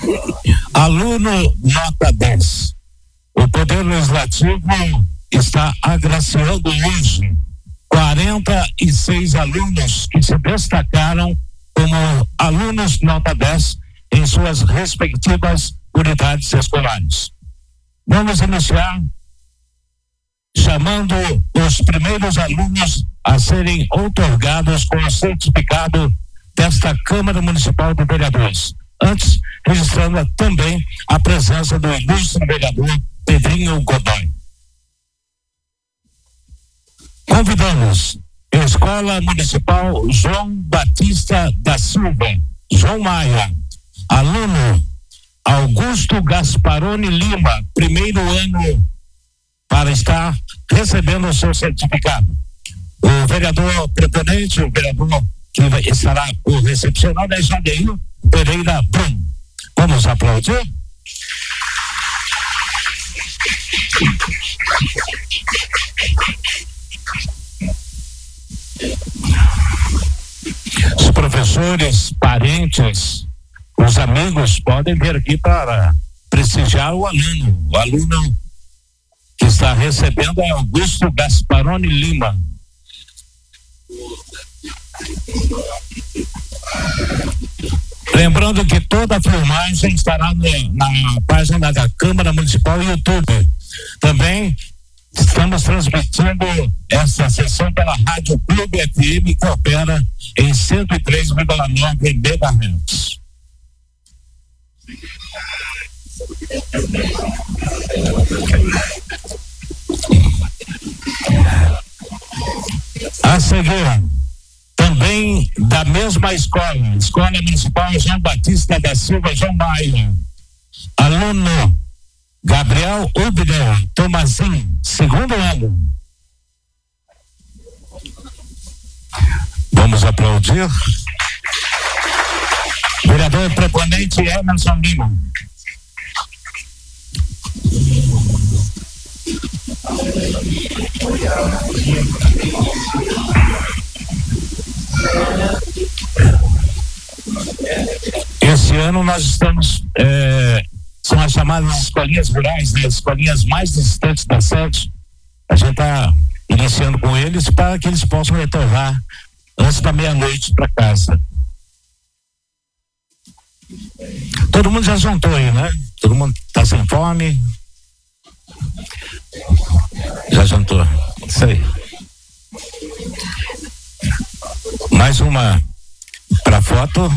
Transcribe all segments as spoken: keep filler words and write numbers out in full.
Aluno nota dez. O Poder Legislativo está agraciando hoje quarenta e seis alunos que se destacaram como alunos nota dez em suas respectivas unidades escolares. Vamos iniciar chamando os primeiros alunos a serem outorgados com o certificado desta Câmara Municipal de Vereadores. Antes, registrando também a presença do ilustre vereador Pedrinho Godoy. Convidamos Escola Municipal João Batista da Silva, João Maia, aluno Augusto Gasparoni Lima, primeiro ano, para estar recebendo o seu certificado. O vereador preponente, o vereador que vai, estará o recepcionando é Jadeir Pereira Brum. Vamos aplaudir? Os professores, parentes, os amigos podem vir aqui para prestigiar o aluno. O aluno que está recebendo é Augusto Gasparoni Lima. Lembrando que toda a filmagem estará no, na página da Câmara Municipal YouTube. Também estamos transmitindo essa sessão pela Rádio Clube F M, que opera em cento e três vírgula nove megahertz. A seguir, também da mesma escola, Escola Municipal João Batista da Silva, João Maia, aluno Gabriel Ubner Tomazinho, segundo ano. Vamos aplaudir. Vereador preponente Emerson Lima. Esse ano nós estamos é, são as chamadas escolinhas rurais, né? As escolinhas mais distantes da sede. A gente está iniciando com eles para que eles possam retornar antes da meia-noite para casa. Todo mundo já jantou aí, né? Todo mundo está sem fome? Já jantou? Isso aí. Mais uma para foto.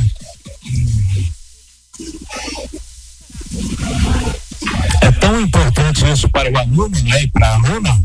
É tão importante isso para o aluno, né? E para a aluna,